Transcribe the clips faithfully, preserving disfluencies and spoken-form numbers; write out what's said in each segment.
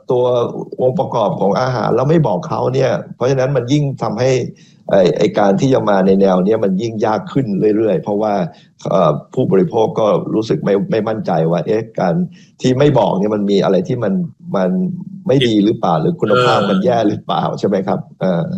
ตัวองค์ประกอบของอาหารแล้วไม่บอกเขาเนี่ยเพราะฉะนั้นมันยิ่งทำให้ไอ้ไอ้การที่จะมาในแนวนี้มันยิ่งยากขึ้นเรื่อยๆเพราะว่าผู้บริโภคก็รู้สึกไม่ไม่มั่นใจว่าเอ๊ะการที่ไม่บอกเนี่ยมันมีอะไรที่มันมันไม่ดีหรือเปล่าหรือคุณภาพมันแย่หรือเปล่าใช่ไหมครับอ่า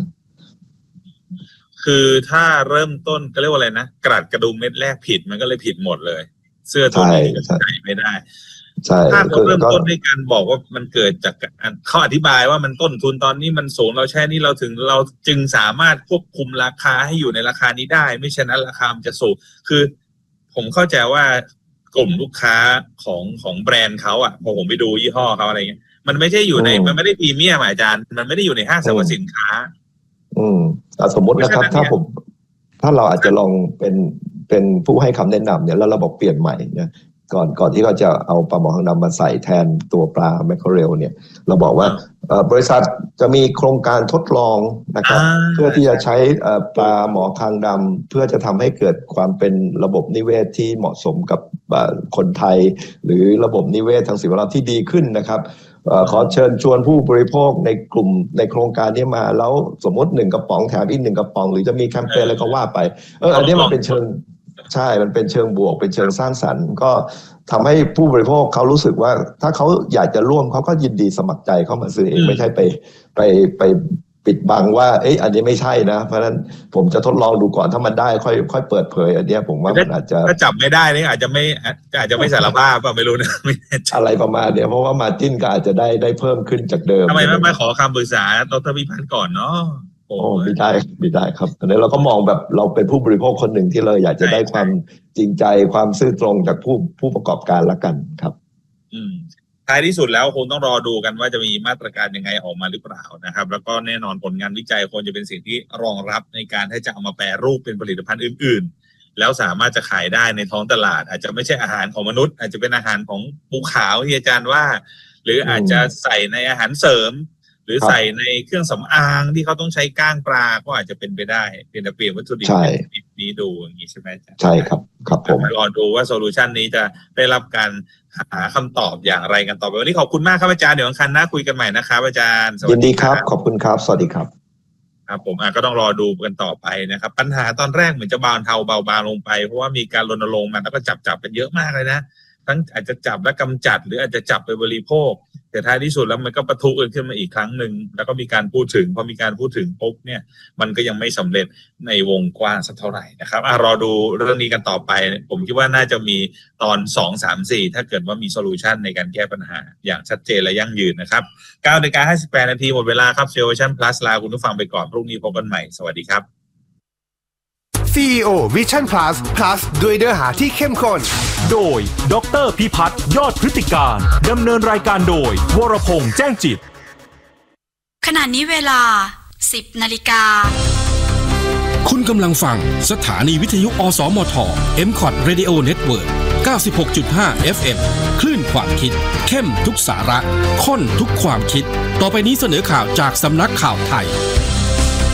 คือถ้าเริ่มต้นก็เรียกว่าอะไรนะกระดาษกระดุมเม็ดแรกผิดมันก็เลยผิดหมดเลยเสื้อตัวนี้ใส่ไม่ได้ถ้าเขาเริ่มต้นด้วยการบอกว่ามันเกิดจากเขาอธิบายว่ามันต้นทุนตอนนี้มันสูงเราแช่นี้เราถึงเราจึงสามารถควบคุมราคาให้อยู่ในราคานี้ได้ไม่เช่นนั้นราคามันจะสูงคือผมเข้าใจว่ากลุ่มลูกค้าของของแบรนด์เขาอ่ะพอผมไปดูยี่ห้อเขาอะไรเงี้ยมันไม่ใช่อยู่ในมันไม่ได้พรีเมียมอาจารย์มันไม่ได้อยู่ในห้างสรรพสินค้าอืมสมมตินะครับถ้าผมถ้าเราอาจจะลองเป็นเป็นผู้ให้คำแนะนำเนี่ยแล้วเราบอกเปลี่ยนใหม่เนี่ยก่อนก่อนที่เราจะเอาปลาหมอหางดำมาใส่แทนตัวปลาแมคเคอเรลเนี่ยเราบอกว่าบริษัทจะมีโครงการทดลองนะครับเพื่อที่จะใช้ปลาหมอคางดำเพื่อจะทำให้เกิดความเป็นระบบนิเวศที่เหมาะสมกับคนไทยหรือระบบนิเวศทางสิ่งแวดล้อมที่ดีขึ้นนะครับขอเชิญชวนผู้บริโภคในกลุ่มในโครงการนี้มาแล้วสมมติหนึ่งกระป๋องแถมอีกหนึ่งกระป๋องหรือจะมีแคมเปญอะไรก็ว่าไปเอออันนี้มันเป็นเชิงใช่มันเป็นเชิงบวกเป็นเชิงสร้างสรรค์ก็ทำให้ผู้บริโภคเขารู้สึกว่าถ้าเขาอยากจะร่วมเขาก็ยินดีสมัครใจเข้ามาซื้อเองไม่ใช่ไปไปไปปิดบังว่าเอ๊ะอันนี้ไม่ใช่นะเพราะฉะนั้นผมจะทดลองดูก่อนถ้ามันได้ค่อยค่อยเปิดเผยอันนี้ผมว่ามันอาจจะถ้าจับไม่ได้นี่อาจจะไม่อาจจะไม่สารภาพป่ะไม่รู้นะอะไรประมาณเนี้ยเพราะว่ามาจิ้นก็อาจจะได้ได้เพิ่มขึ้นจากเดิมทำไมไม่มาขอคำปรึกษาดร.พิพัฒน์ก่อนเนาะโอ้ไม่ได้ไม่ได้ครับอันนี้เราก็มองแบบเราเป็นผู้บริโภคคนหนึ่งที่เราอยากจะได้ความจริงใจความซื่อตรงจากผู้ผู้ประกอบการละกันครับอืมท้ายที่สุดแล้วคงต้องรอดูกันว่าจะมีมาตรการยังไงออกมาหรือเปล่านะครับแล้วก็แน่นอนผลงานวิจัยควรจะเป็นสิ่งที่รองรับในการที่จะเอามาแปรรูปเป็นผลิตภัณฑ์อื่นๆแล้วสามารถจะขายได้ในท้องตลาดอาจจะไม่ใช่อาหารของมนุษย์อาจจะเป็นอาหารของปูขาวที่อาจารย์ว่าหรืออาจจะใส่ในอาหารเสริมหรือใส่ในเครื่องสำอางที่เขาต้องใช้ก้างปลาก็อาจจะเป็นไปได้เปลี่ยนเปลี่ยนวัตถุดิบนี้ดูอย่างนี้ใช่ไหมใช่ครับครับผมรอดูว่าโซลูชันนี้จะได้รับการหาคำตอบอย่างไรกันต่อไปวันนี้ขอบคุณมากครับอาจารย์เดี๋ยวอังคารหน้าคุยกันใหม่นะครับอาจารย์ยินดีครับขอบคุณครับสวัสดีครับครับผมก็ต้องรอดูกันต่อไปนะครับปัญหาตอนแรกเหมือนจะเบาเทาเบาบางลงไปเพราะว่ามีการรณรงค์มาแล้วก็จับจับกันเยอะมากเลยนะทั้งอาจจะจับและกำจัดหรืออาจจะจับไปบริโภคแต่ท้ายที่สุดแล้วมันก็ปะทุขึ้นมาอีกครั้งหนึ่งแล้วก็มีการพูดถึงพอมีการพูดถึงปุ๊บเนี่ยมันก็ยังไม่สำเร็จในวงกว้างสักเท่าไหร่นะครับอ่ะรอดูเรื่องนี้กันต่อไปผมคิดว่าน่าจะมีตอนสอง สาม สี่ถ้าเกิดว่ามีโซลูชันในการแก้ปัญหาอย่างชัดเจนและยั่งยืนนะครับ เก้านาฬิกาห้าสิบแปดนาทีหมดเวลาครับ Solution Plus ลาคุณผู้ฟังไปก่อนพรุ่งนี้พบกันใหม่สวัสดีครับซี อี โอ Vision Plus Plus ด้วยเนื้อหาที่เข้มข้นโดยดร.พิพัฒน์ยอดพฤติการดำเนินรายการโดยวรพงษ์แจ้งจิตขณะนี้เวลา สิบนาฬิกาคุณกำลังฟังสถานีวิทยุอสมท เอ็ม คอท Radio Network เก้าสิบหกจุดห้า เอฟ เอ็ม คลื่นความคิดเข้มทุกสาระข้นทุกความคิดต่อไปนี้เสนอข่าวจากสำนักข่าวไทย